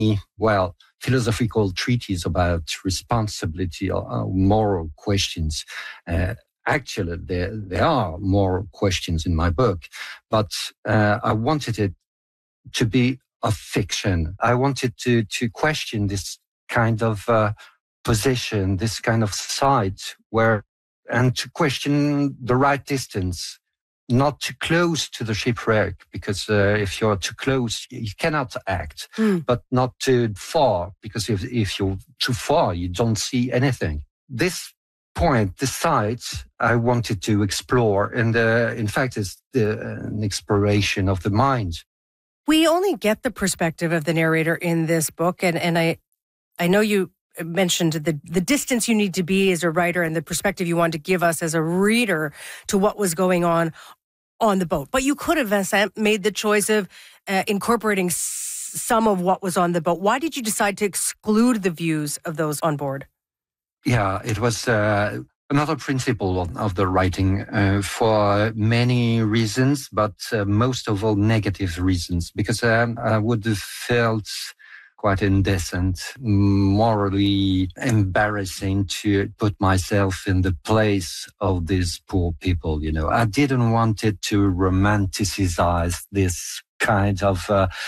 well, philosophical treatise about responsibility or moral questions. Actually, there are moral questions in my book, but I wanted it to be a fiction. I wanted to question this kind of position, this kind of site and to question the right distance, not too close to the shipwreck, because if you're too close, you cannot act, but not too far, because if you're too far, you don't see anything. This point, the site, I wanted to explore, and in fact, it's an exploration of the mind. We only get the perspective of the narrator in this book, and I know you mentioned the distance you need to be as a writer and the perspective you want to give us as a reader to what was going on the boat. But you could have made the choice of incorporating some of what was on the boat. Why did you decide to exclude the views of those on board? Yeah, it was another principle of the writing for many reasons, but most of all negative reasons, because I would have felt quite indecent, morally embarrassing to put myself in the place of these poor people. You know, I didn't want it to romanticize this kind of.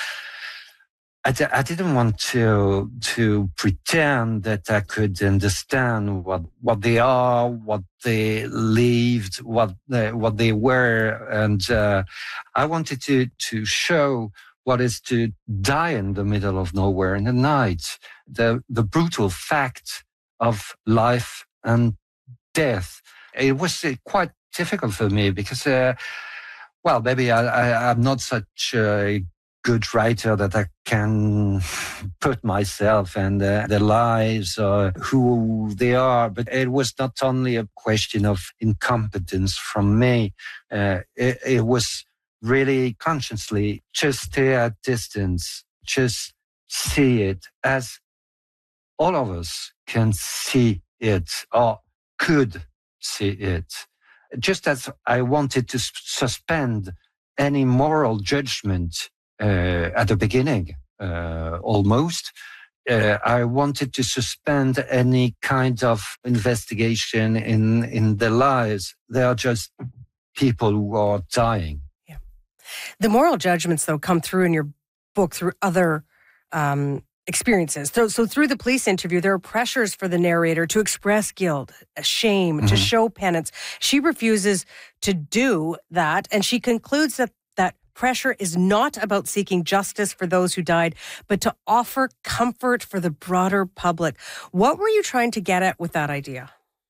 I didn't want to pretend that I could understand what they are, what they lived, what they were, and I wanted to show what is to die in the middle of nowhere in the night, the brutal fact of life and death. It was quite difficult for me because, maybe I'm not such a good writer that I can put myself and their lives or who they are. But it was not only a question of incompetence from me. It was really consciously just stay at distance, just see it as all of us can see it or could see it. Just as I wanted to suspend any moral judgment at the beginning, almost, I wanted to suspend any kind of investigation in their lives. They are just people who are dying. Yeah. The moral judgments, though, come through in your book through other experiences. So through the police interview, there are pressures for the narrator to express guilt, shame, to show penance. She refuses to do that, and she concludes that pressure is not about seeking justice for those who died, but to offer comfort for the broader public. What were you trying to get at with that idea?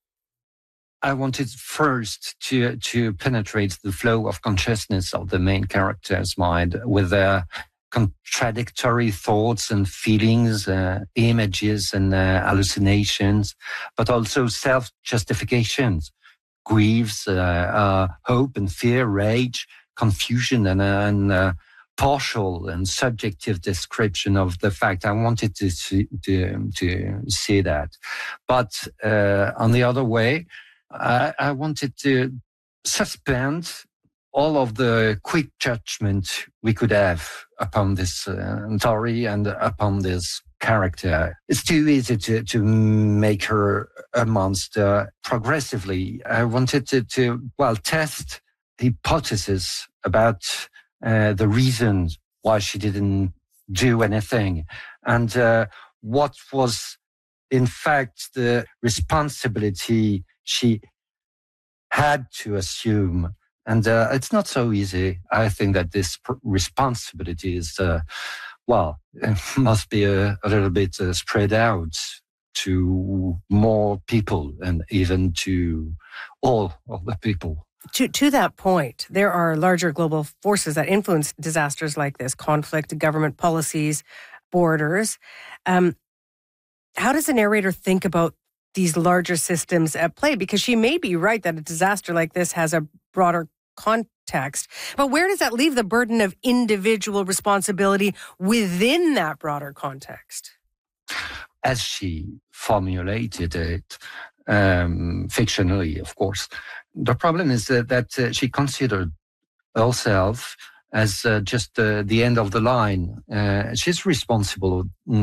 I wanted first to penetrate the flow of consciousness of the main character's mind with their contradictory thoughts and feelings, images and hallucinations, but also self-justifications, griefs, hope and fear, rage, confusion and partial and subjective description of the fact. I wanted to see that. But on the other way, I wanted to suspend all of the quick judgment we could have upon this story and upon this character. It's too easy to make her a monster progressively. I wanted to test hypothesis about the reasons why she didn't do anything and what was in fact the responsibility she had to assume. And it's not so easy. I think that this responsibility is, must be a little bit spread out to more people and even to all of the people. To that point, there are larger global forces that influence disasters like this: conflict, government policies, borders. How does the narrator think about these larger systems at play? Because she may be right that a disaster like this has a broader context, but where does that leave the burden of individual responsibility within that broader context? As she formulated it, fictionally, of course, the problem is that she considered herself as just the end of the line. She's responsible